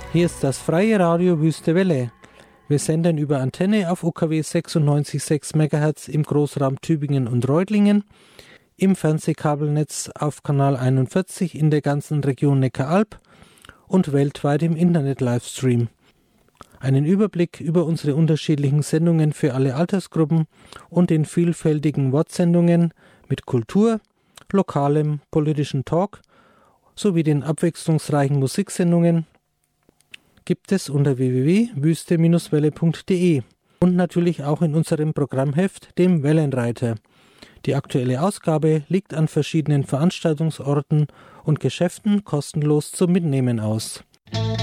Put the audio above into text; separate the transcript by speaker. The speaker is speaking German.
Speaker 1: Hier ist das freie Radio Wüste Welle. Wir senden über Antenne auf UKW 96,6 MHz im Großraum Tübingen und Reutlingen, im Fernsehkabelnetz auf Kanal 41 in der ganzen Region Neckaralb und weltweit im Internet-Livestream. Einen Überblick über unsere unterschiedlichen Sendungen für alle Altersgruppen und den vielfältigen Wortsendungen mit Kultur, lokalem politischen Talk sowie den abwechslungsreichen Musiksendungen gibt es unter www.wüste-welle.de und natürlich auch in unserem Programmheft, dem Wellenreiter. Die aktuelle Ausgabe liegt an verschiedenen Veranstaltungsorten und Geschäften kostenlos zum Mitnehmen aus.